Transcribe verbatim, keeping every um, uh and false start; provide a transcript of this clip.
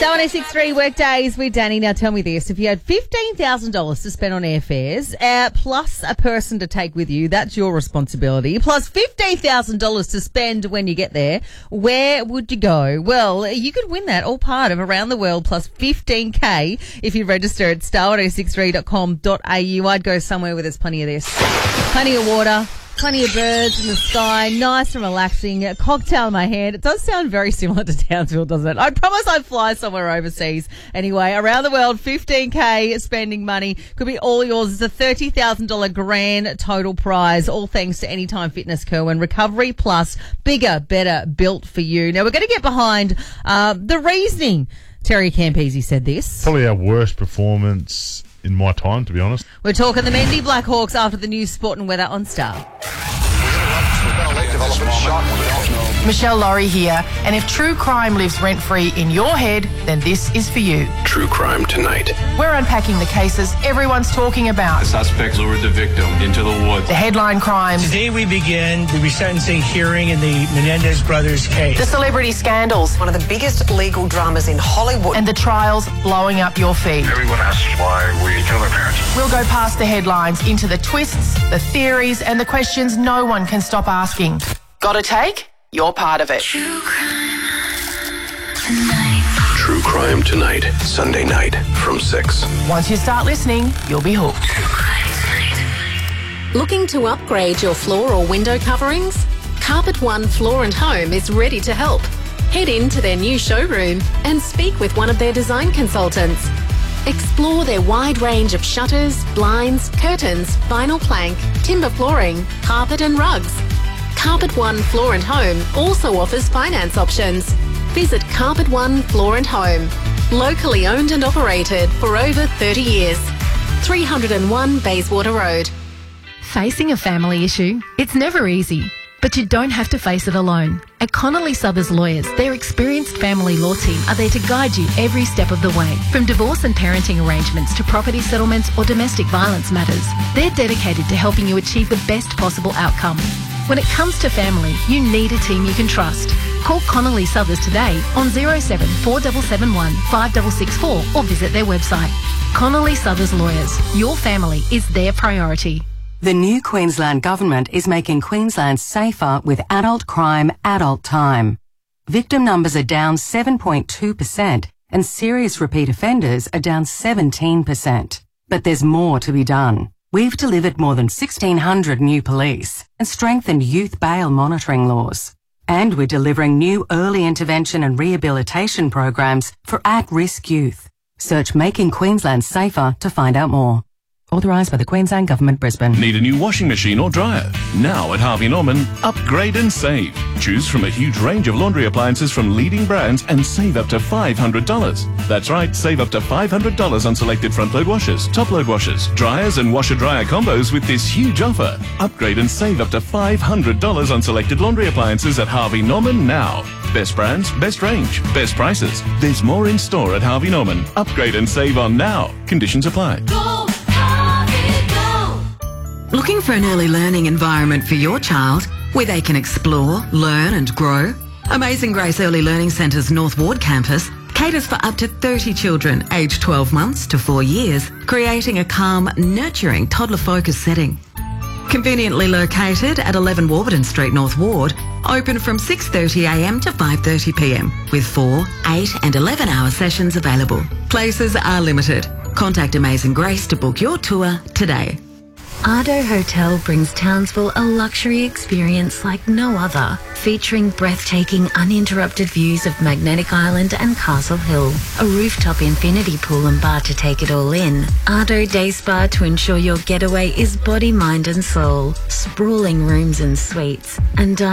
Star one oh six point three Workdays with Danny. Now tell me this, if you had fifteen thousand dollars to spend on airfares, uh, plus a person to take with you, that's your responsibility, plus fifteen thousand dollars to spend when you get there, where would you go? Well, you could win that, all part of Around the World plus fifteen K if you register at star one oh six three dot com dot a u. I'd go somewhere where there's plenty of this. Plenty of water. Plenty of birds in the sky, nice and relaxing, a cocktail in my hand. It does sound very similar to Townsville, doesn't it? I promise I'd fly somewhere overseas. Anyway, Around the World, fifteen K spending money. Could be all yours. It's a thirty thousand dollars grand total prize, all thanks to Anytime Fitness Kerwin. Recovery Plus, bigger, better, built for you. Now, we're going to get behind uh, the reasoning. Terry Campese said this. Probably our worst performance in my time, to be honest. We're talking the Mendy Blackhawks after the news, sport and weather on Star. Michelle Laurie here, and if true crime lives rent-free in your head, then this is for you. True Crime Tonight. We're unpacking the cases everyone's talking about. The suspect lured the victim into the woods. The headline crimes. Today we begin the resentencing hearing in the Menendez brothers case. The celebrity scandals. One of the biggest legal dramas in Hollywood. And the trials blowing up your feed. Everyone asks why we kill our parents. We'll go past the headlines into the twists, the theories, and the questions no one can stop asking. Got a take? You're part of it. True Crime Tonight, Sunday night from six. Once you start listening, you'll be hooked. Looking to upgrade your floor or window coverings? Carpet One Floor and Home is ready to help. Head into their new showroom and speak with one of their design consultants. Explore their wide range of shutters, blinds, curtains, vinyl plank, timber flooring, carpet and rugs. Carpet One Floor and Home also offers finance options. Visit Carpet One Floor and Home. Locally owned and operated for over thirty years. three oh one Bayswater Road. Facing a family issue, it's never easy, but you don't have to face it alone. At Connolly Southers Lawyers, their experienced family law team are there to guide you every step of the way. From divorce and parenting arrangements to property settlements or domestic violence matters, they're dedicated to helping you achieve the best possible outcome. When it comes to family, you need a team you can trust. Call Connolly Southers today on oh seven four seven seven one five six six four or visit their website. Connolly Southers Lawyers. Your family is their priority. The new Queensland Government is making Queensland safer with adult crime, adult time. Victim numbers are down seven point two percent and serious repeat offenders are down seventeen percent. But there's more to be done. We've delivered more than sixteen hundred new police and strengthened youth bail monitoring laws. And we're delivering new early intervention and rehabilitation programs for at-risk youth. Search Making Queensland Safer to find out more. Authorised by the Queensland Government, Brisbane. Need a new washing machine or dryer? Now at Harvey Norman, upgrade and save. Choose from a huge range of laundry appliances from leading brands and save up to five hundred dollars. That's right, save up to five hundred dollars on selected front-load washers, top-load washers, dryers and washer-dryer combos with this huge offer. Upgrade and save up to five hundred dollars on selected laundry appliances at Harvey Norman now. Best brands, best range, best prices. There's more in store at Harvey Norman. Upgrade and save on now. Conditions apply. Go, Harvey, go. Looking for an early learning environment for your child where they can explore, learn and grow? Amazing Grace Early Learning Centre's North Ward campus caters for up to thirty children aged twelve months to four years, creating a calm, nurturing, toddler-focused setting. Conveniently located at eleven Warburton Street, North Ward, open from six thirty a m to five thirty p m with four, eight and eleven hour sessions available. Places are limited. Contact Amazing Grace to book your tour today. Ardo Hotel brings Townsville a luxury experience like no other, featuring breathtaking uninterrupted views of Magnetic Island and Castle Hill, a rooftop infinity pool and bar to take it all in, Ardo Day Spa to ensure your getaway is body, mind and soul, sprawling rooms and suites, and